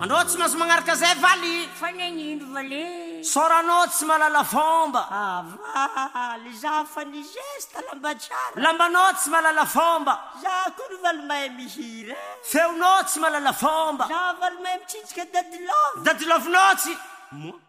anao tsy mahazo magnaraka zay valy fa nagnino vale soranao tsy malala fomba ava le za fa ny geste lamba tsara lambanao tsy malala fomba za koa no valy mahay mihira feonao tsy malala fomba za valy mahay mitsitsika dadilovy dadilovinao tsy